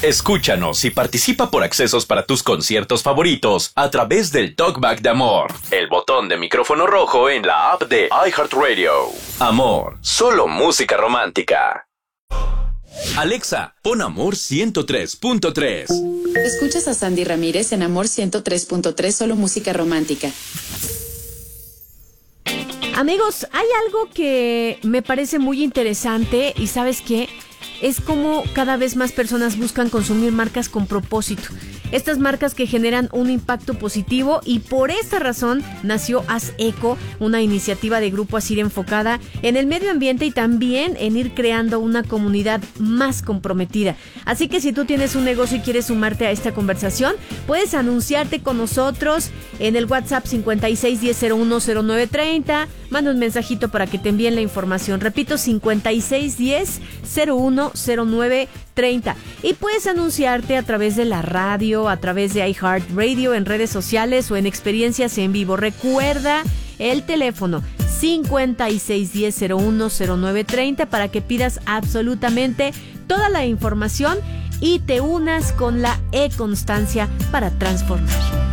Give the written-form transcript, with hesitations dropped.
Escúchanos y participa por accesos para tus conciertos favoritos a través del Talkback de Amor, el botón de micrófono rojo en la app de iHeartRadio. Amor, solo música romántica. Alexa, pon Amor 103.3. Escuchas a Sandy Ramírez en Amor 103.3, solo música romántica. Amigos, hay algo que me parece muy interesante y ¿sabes qué? Es como cada vez más personas buscan consumir marcas con propósito. Estas marcas que generan un impacto positivo, y por esta razón nació Haz Eco, una iniciativa de Grupo Asir enfocada en el medio ambiente y también en ir creando una comunidad más comprometida. Así que si tú tienes un negocio y quieres sumarte a esta conversación, puedes anunciarte con nosotros en el WhatsApp 5610010930. Manda un mensajito para que te envíen la información. Repito, 5610010930. Y puedes anunciarte a través de la radio, a través de iHeartRadio, en redes sociales o en experiencias en vivo. Recuerda el teléfono 5610010930 para que pidas absolutamente toda la información y te unas con la e-constancia para transformar.